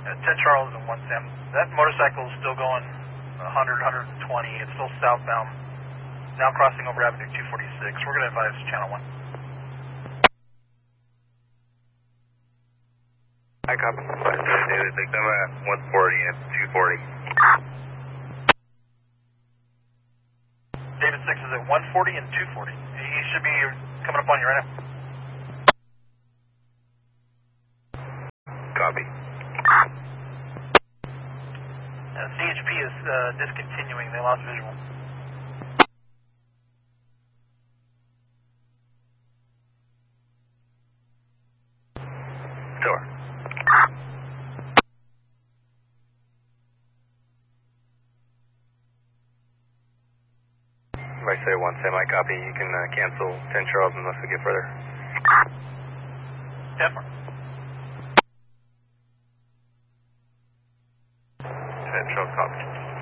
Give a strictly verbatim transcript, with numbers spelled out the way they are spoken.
Uh, ten Charles and one Sam. That motorcycle is still going one hundred, one twenty. It's still southbound. Now crossing over Avenue two forty-six. We're going to advise channel one. I copy. David six, I'm at one forty and two forty. David six is at one forty and two forty. He should be coming up on you right now. Copy. Uh, C H P is uh, discontinuing. They lost visual. Sure. I say one Sam, I copy. You can uh, cancel ten Charles unless we get further. ten four. ten Charles, copy.